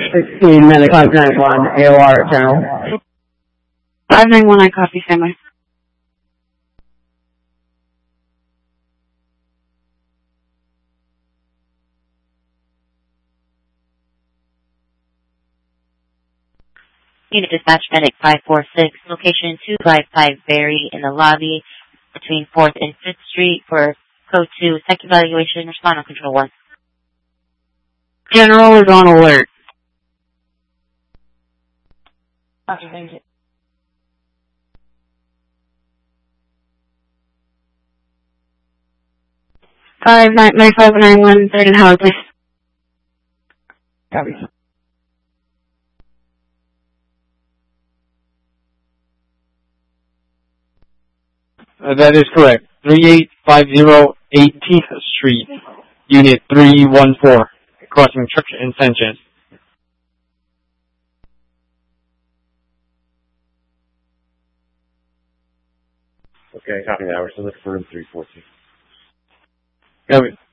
16, Medic 591, AOR General. 591, I copy, standby. Unit Dispatch Medic 546, location 255 Berry in the lobby between 4th and 5th Street for Code 2, Psych Evaluation, respond on Control 1. General is on alert. Okay, thank you. Five 591, 3rd and Howard, please. Copy. That is correct. 3850 18th Street, Unit 314, crossing Church and Sanchez. Okay, copy that. We're still looking for room 314. Copy.